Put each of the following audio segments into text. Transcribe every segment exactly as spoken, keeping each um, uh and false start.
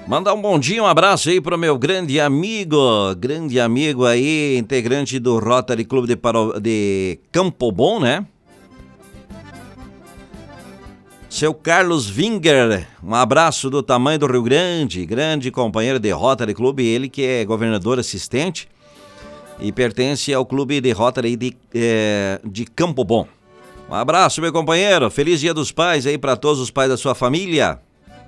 Mandar um bom dia, um abraço aí pro meu grande amigo, grande amigo aí, integrante do Rotary Clube de, Paro... de Campo Bom, né? Seu Carlos Winger, um abraço do tamanho do Rio Grande, grande companheiro de Rotary Clube, ele que é governador assistente e pertence ao Clube de Rotary de, é, de Campo Bom. Um abraço, meu companheiro, feliz Dia dos Pais aí para todos os pais da sua família.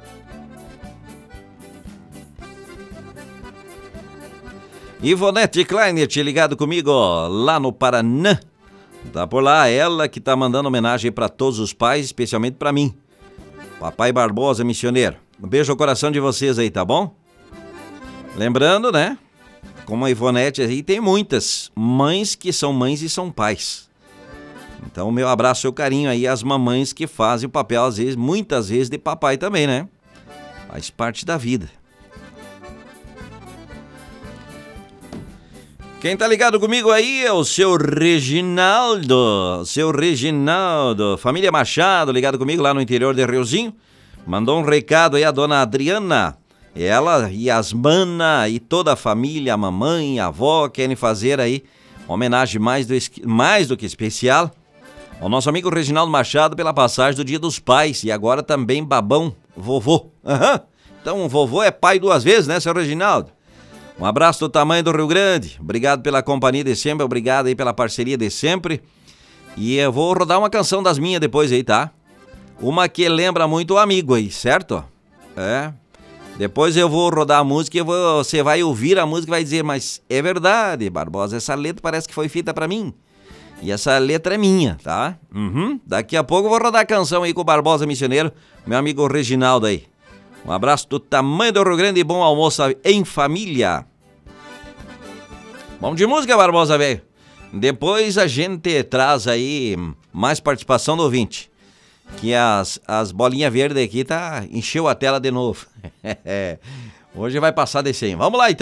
Ivonete Kleinert, ligado comigo lá no Paraná. Tá por lá, ela que tá mandando homenagem para todos os pais, especialmente para mim. Papai Barbosa, missioneiro. Um beijo no coração de vocês aí, tá bom? Lembrando, né? Como a Ivonete aí, tem muitas mães que são mães e são pais. Então, meu abraço e o carinho aí às mamães que fazem o papel, às vezes, muitas vezes, de papai também, né? Faz parte da vida. Quem tá ligado comigo aí é o seu Reginaldo, seu Reginaldo, família Machado, ligado comigo lá no interior de Riozinho. Mandou um recado aí a dona Adriana, ela e as mana e toda a família, a mamãe, a avó, querem fazer aí uma homenagem mais do, mais do que especial ao nosso amigo Reginaldo Machado pela passagem do Dia dos Pais e agora também babão, vovô. Uhum. Então o vovô é pai duas vezes, né, seu Reginaldo? Um abraço do tamanho do Rio Grande, obrigado pela companhia de sempre, obrigado aí pela parceria de sempre. E eu vou rodar uma canção das minhas depois aí, tá? Uma que lembra muito o amigo aí, certo? É. Depois eu vou rodar a música e vou, você vai ouvir a música e vai dizer, mas é verdade, Barbosa, essa letra parece que foi feita pra mim. E essa letra é minha, tá? Uhum. Daqui a pouco eu vou rodar a canção aí com o Barbosa Missioneiro, meu amigo Reginaldo aí. Um abraço do tamanho do Rio Grande e bom almoço em família. Vamos de música, Barbosa, velho. Depois a gente traz aí mais participação do ouvinte. Que as, as bolinhas verdes aqui tá, encheu a tela de novo. Hoje vai passar desse aí. Vamos lá, então.